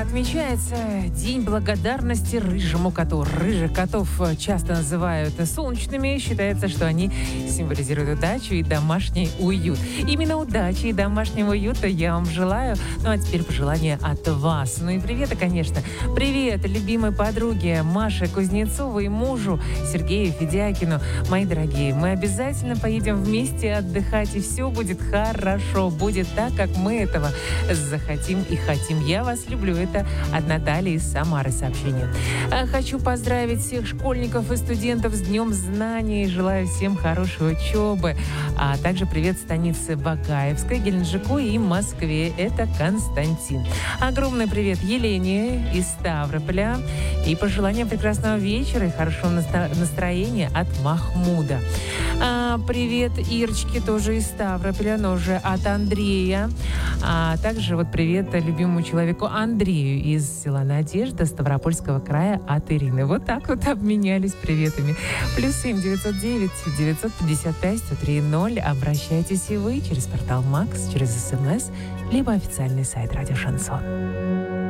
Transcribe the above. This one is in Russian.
отмечается День благодарности рыжему коту. Рыжих котов часто называют солнечными. Считается, что они символизируют удачу и домашний уют. Именно удачи и домашнего уюта я вам желаю. Ну а теперь пожелания от вас. Ну и привет, конечно. Привет любимой подруге Маше Кузнецовой и мужу Сергею Федякину. Мои дорогие, мы обязательно поедем вместе отдыхать, и все будет хорошо. Будет так, как мы этого захотим и хотим. Я вас люблю. Это от Натальи из Самары сообщение. Хочу поздравить всех школьников и студентов с Днем знаний. Желаю всем хорошей учебы. А также привет станице Багаевской, Геленджику и Москве. Это Константин. Огромный привет Елене из Ставрополя. И пожелания прекрасного вечера и хорошего настроения от Махмуда. Привет Ирочке, тоже из Ставрополя, но уже от Андрея. А также вот привет любимому человеку Андрею из села Надежда Ставропольского края от Ирины. Вот так вот обменялись приветами. +7 909 955 103 0. Обращайтесь и вы через портал Макс, через СМС, либо официальный сайт Радио Шансон.